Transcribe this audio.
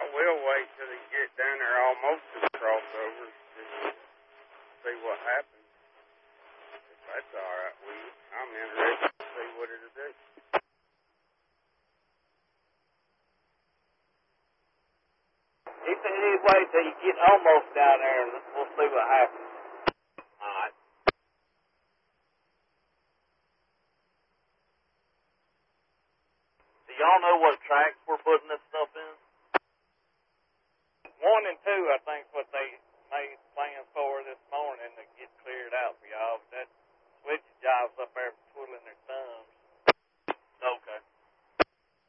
will wait till they get down there almost to the crossovers to see what happens. If that's all right with you, I'm interested to see what it'll do. He said he'd wait till you get almost down there and we'll see what happens. All right. Do y'all know what tracks we're putting this stuff in? 1 and 2, I think, is what they made plans for this morning to get cleared out for y'all. That switch jobs up there twiddling their